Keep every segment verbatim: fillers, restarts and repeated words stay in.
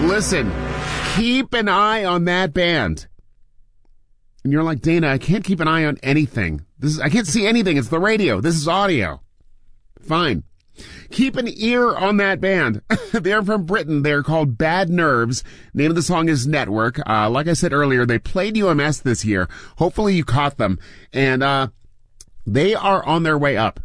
listen, keep an eye on that band. And you're like, Dana, I can't keep an eye on anything. This is, I can't see anything. It's the radio. This is audio. Fine. Keep an ear on that band. They're from Britain. They're called Bad Nerves. Name of the song is Network. Uh, like I said earlier, they played U M S this year. Hopefully you caught them. And, uh, they are on their way up,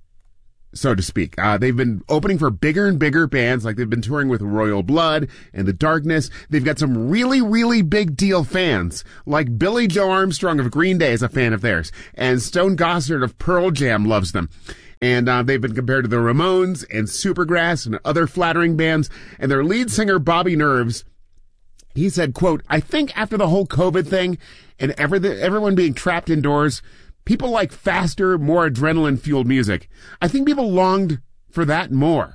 so to speak. Uh, they've been opening for bigger and bigger bands, like they've been touring with Royal Blood and The Darkness. They've got some really, really big deal fans, like Billy Joe Armstrong of Green Day is a fan of theirs, and Stone Gossard of Pearl Jam loves them. And uh, they've been compared to the Ramones and Supergrass and other flattering bands. And their lead singer, Bobby Nerves, he said, quote, I think after the whole COVID thing and every, everyone being trapped indoors, people like faster, more adrenaline-fueled music. I think people longed for that more.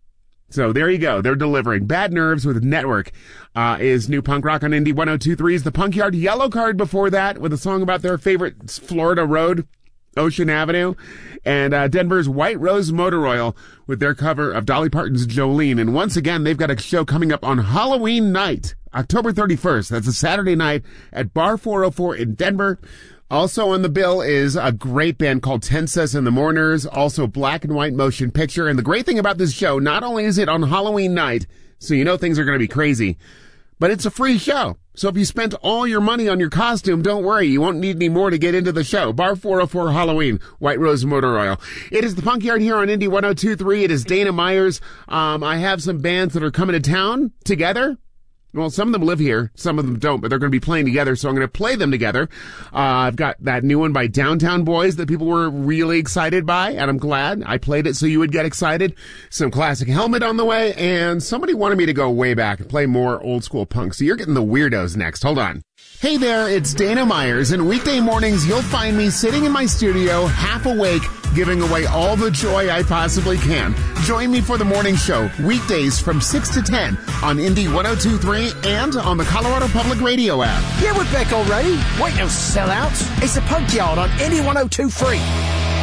So there you go. They're delivering. Bad Nerves with Network uh, is new punk rock on Indie one oh two point three's The Punk Yard. Yellow Card before that with a song about their favorite Florida road, Ocean Avenue. And uh, Denver's White Rose Motor Oil with their cover of Dolly Parton's Jolene. And once again, they've got a show coming up on Halloween night, October thirty-first. That's a Saturday night at Bar four oh four in Denver. Also on the bill is a great band called Tensas and the Mourners, also Black and White Motion Picture. And the great thing about this show, not only is it on Halloween night, so you know things are going to be crazy, but it's a free show. So if you spent all your money on your costume, don't worry, you won't need any more to get into the show. Bar four oh four Halloween, White Rose Motor Oil. It is the Punk Yard here on Indie one oh two point three. It is Dana Myers. Um, I have some bands that are coming to town together. Well, some of them live here, some of them don't, but they're going to be playing together, so I'm going to play them together. Uh, I've got that new one by Downtown Boys that people were really excited by, and I'm glad I played it so you would get excited. Some classic Helmet on the way, and somebody wanted me to go way back and play more old school punk, so you're getting the weirdos next. Hold on. Hey there, it's Dana Myers, and weekday mornings you'll find me sitting in my studio, half awake, giving away all the joy I possibly can. Join me for the morning show, weekdays from six to ten on Indie one oh two point three and on the Colorado Public Radio app. Yeah, we're back already. Wait, no sellouts. It's the Punk Yard on Indie one oh two point three.